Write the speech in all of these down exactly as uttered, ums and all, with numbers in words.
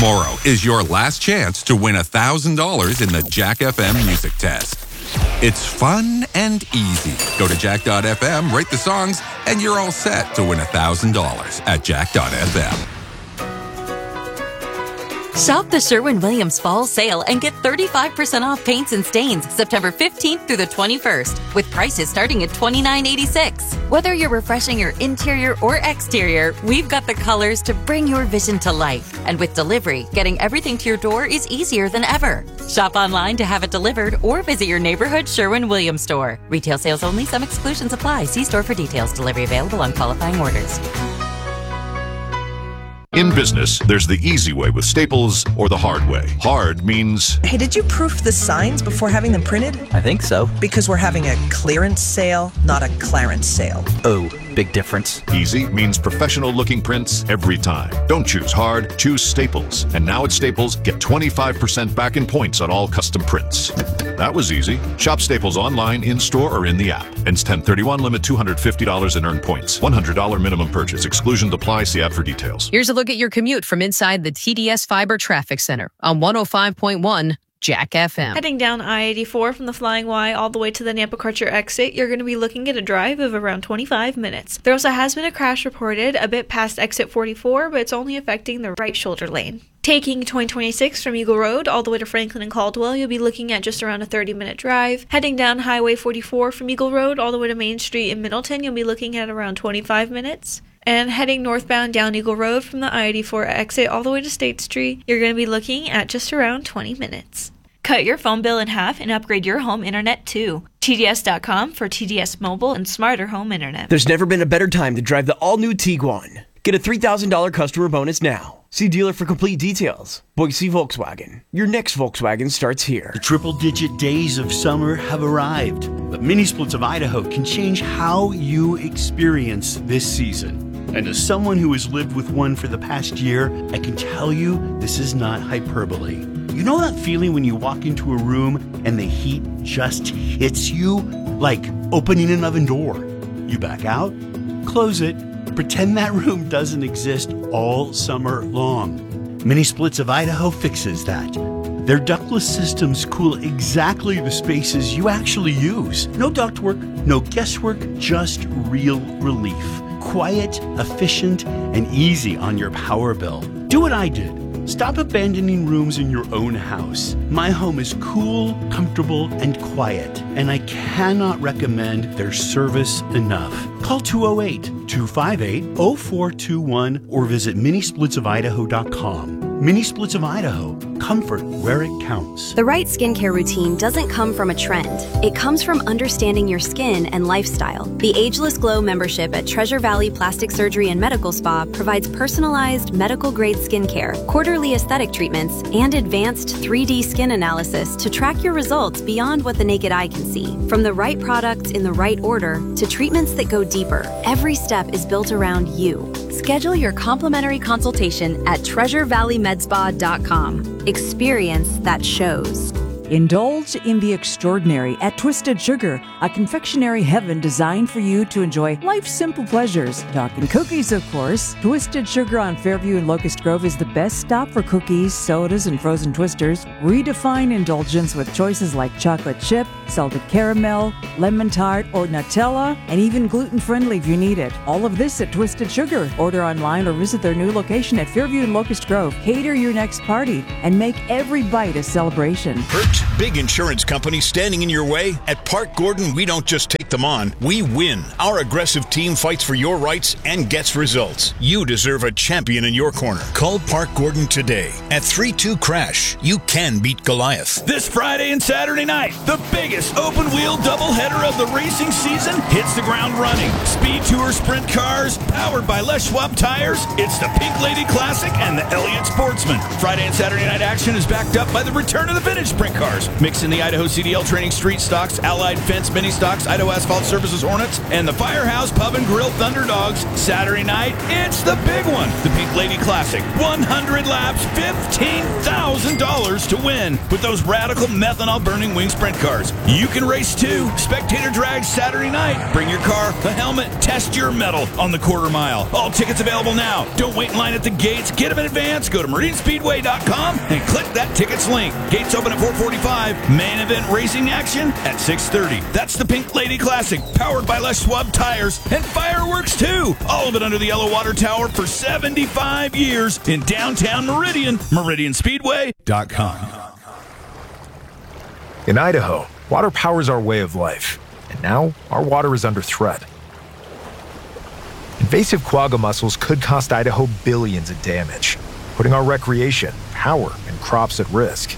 Tomorrow is your last chance to win one thousand dollars in the Jack F M music test. It's fun and easy. Go to jack dot f m, rate the songs, and you're all set to win one thousand dollars at jack dot f m. Shop the Sherwin-Williams Fall Sale and get thirty-five percent off paints and stains September fifteenth through the twenty-first, with prices starting at twenty-nine eighty-six. Whether you're refreshing your interior or exterior, we've got the colors to bring your vision to life. And with delivery, getting everything to your door is easier than ever. Shop online to have it delivered or visit your neighborhood Sherwin-Williams store. Retail sales only. Some exclusions apply. See store for details. Delivery available on qualifying orders. In business, there's the easy way with Staples or the hard way. Hard means... Hey, did you proof the signs before having them printed? I think so. Because we're having a clearance sale, not a clarence sale. Oh, big difference. Easy means professional-looking prints every time. Don't choose hard, choose Staples. And now at Staples, get twenty-five percent back in points on all custom prints. That was easy. Shop Staples online, in-store, or in the app. Ends ten thirty-one, limit two hundred fifty dollars in earned points. one hundred dollars minimum purchase. Exclusions apply. See app for details. Here's a look at your commute from inside the T D S Fiber Traffic Center on one oh five point one Jack F M. Heading down I eighty-four from the Flying Y all the way to the Nampa Karcher exit, you're going to be looking at a drive of around twenty-five minutes. There also has been a crash reported a bit past exit forty-four, but it's only affecting the right shoulder lane. Taking twenty twenty-six from Eagle Road all the way to Franklin and Caldwell, you'll be looking at just around a thirty-minute drive. Heading down Highway forty-four from Eagle Road all the way to Main Street in Middleton, you'll be looking at around twenty-five minutes. And heading northbound down Eagle Road from the I eighty-four exit all the way to State Street, you're going to be looking at just around twenty minutes. Cut your phone bill in half and upgrade your home internet too. T D S dot com for T D S Mobile and smarter home internet. There's never been a better time to drive the all-new Tiguan. Get a three thousand dollars customer bonus now. See dealer for complete details. Boise Volkswagen. Your next Volkswagen starts here. The triple-digit days of summer have arrived. But Mini Splits of Idaho can change how you experience this season. And as someone who has lived with one for the past year, I can tell you this is not hyperbole. You know that feeling when you walk into a room and the heat just hits you? Like opening an oven door. You back out, close it, pretend that room doesn't exist all summer long. Mini Splits of Idaho fixes that. Their ductless systems cool exactly the spaces you actually use. No ductwork, no guesswork, just real relief. Quiet, efficient, and easy on your power bill. Do what I did. Stop abandoning rooms in your own house. My home is cool, comfortable, and quiet, and I cannot recommend their service enough. Call two oh eight, two five eight, oh four two one or visit mini splits of idaho dot com. Mini Splits of Idaho. Comfort where it counts. The right skincare routine doesn't come from a trend. It comes from understanding your skin and lifestyle. The Ageless Glow membership at Treasure Valley Plastic Surgery and Medical Spa provides personalized medical-grade skincare, quarterly aesthetic treatments, and advanced three D skin analysis to track your results beyond what the naked eye can see. From the right products in the right order to treatments that go deeper, every step is built around you. Schedule your complimentary consultation at treasure valley med spa dot com. Experience that shows. Indulge in the extraordinary at Twisted Sugar, a confectionery heaven designed for you to enjoy life's simple pleasures. Talking cookies, of course. Twisted Sugar on Fairview and Locust Grove is the best stop for cookies, sodas, and frozen twisters. Redefine indulgence with choices like chocolate chip, salted caramel, lemon tart, or Nutella, and even gluten-friendly if you need it. All of this at Twisted Sugar. Order online or visit their new location at Fairview and Locust Grove. Cater your next party and make every bite a celebration. Hurt, big insurance company standing in your way? At Park Gordon, we don't just take them on, we win. Our aggressive team fights for your rights and gets results. You deserve a champion in your corner. Call Park Gordon today at three two crash. You can beat Goliath. This Friday and Saturday night, the biggest open-wheel doubleheader of the racing season hits the ground running. Speed Tour sprint cars, powered by Les Schwab tires. It's the Pink Lady Classic and the Elliott Sportsman. Friday and Saturday night action is backed up by the return of the vintage sprint car. cars. Mix in the Idaho C D L Training Street Stocks, Allied Fence Mini Stocks, Idaho Asphalt Services Hornets, and the Firehouse Pub and Grill Thunder Dogs. Saturday night, it's the big one. The Pink Lady Classic. one hundred laps, fifteen thousand dollars to win with those radical methanol-burning wing sprint cars. You can race too. Spectator drag Saturday night. Bring your car, a helmet, test your metal on the quarter mile. All tickets available now. Don't wait in line at the gates. Get them in advance. Go to meridian speedway dot com and click that tickets link. Gates open at four forty-five. Main event racing action at six thirty. That's the Pink Lady Classic, powered by Les Schwab tires and fireworks too. All of it under the Yellow Water Tower for seventy-five years in downtown Meridian. meridian speedway dot com. In Idaho, water powers our way of life, and now our water is under threat. Invasive quagga mussels could cost Idaho billions in damage, putting our recreation, power, and crops at risk.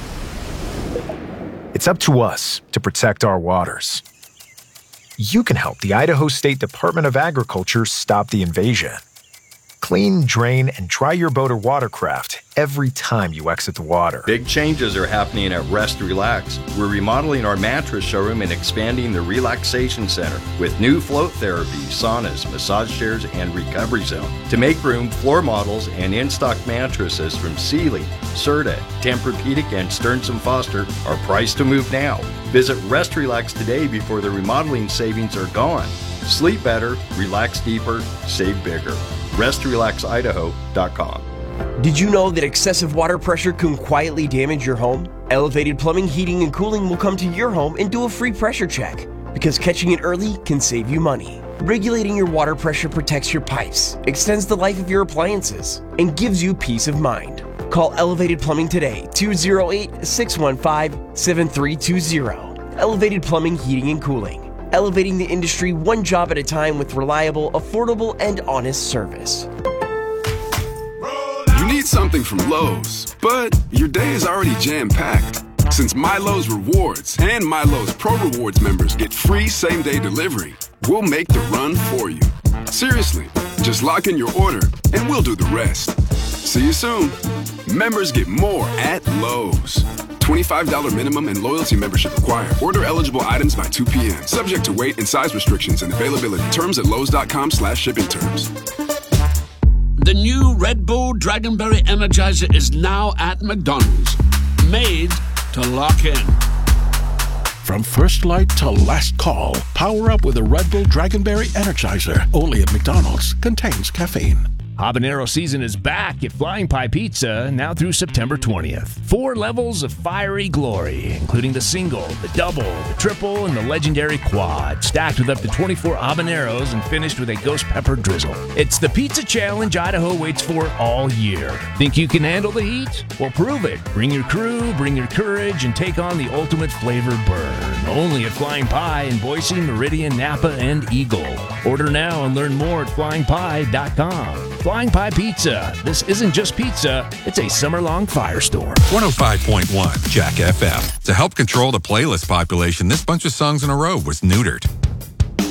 It's up to us to protect our waters. You can help the Idaho State Department of Agriculture stop the invasion. Clean, drain, and dry your boat or watercraft every time you exit the water. Big changes are happening at Rest Relax. We're remodeling our mattress showroom and expanding the Relaxation Center with new float therapy, saunas, massage chairs, and recovery zone. To make room, floor models and in-stock mattresses from Sealy, Serta, Tempur-Pedic, and Stearns and Foster are priced to move now. Visit Rest Relax today before the remodeling savings are gone. Sleep better, relax deeper, save bigger. rest relax idaho dot com. Did you know that excessive water pressure can quietly damage your home? Elevated Plumbing, Heating, and Cooling will come to your home and do a free pressure check, because catching it early can save you money. Regulating your water pressure protects your pipes, extends the life of your appliances, and gives you peace of mind. Call Elevated Plumbing today, two oh eight, six one five, seven three two zero. Elevated Plumbing, Heating, and Cooling. Elevating the industry one job at a time with reliable, affordable, and honest service. You need something from Lowe's, but your day is already jam-packed. Since MyLowe's Rewards and MyLowe's Pro Rewards members get free same-day delivery, we'll make the run for you. Seriously, just lock in your order and we'll do the rest. See you soon. Members get more at Lowe's. twenty-five dollars minimum and loyalty membership required. Order eligible items by two p.m. Subject to weight and size restrictions and availability. Terms at lowes dot com slash shipping terms. The new Red Bull Dragonberry Energizer is now at McDonald's. Made to lock in. From first light to last call, power up with a Red Bull Dragonberry Energizer. Only at McDonald's. Contains caffeine. Habanero season is back at Flying Pie Pizza now through September twentieth. Four levels of fiery glory, including the single, the double, the triple, and the legendary quad, stacked with up to twenty-four habaneros and finished with a ghost pepper drizzle. It's the pizza challenge Idaho waits for all year. Think you can handle the heat? Well, prove it. Bring your crew, bring your courage, and take on the ultimate flavor burn. Only at Flying Pie in Boise, Meridian, Napa, and Eagle. Order now and learn more at flying pie dot com. Flying Pie Pizza. This isn't just pizza, it's a summer-long firestorm. one oh five point one Jack F M. To help control the playlist population, this bunch of songs in a row was neutered.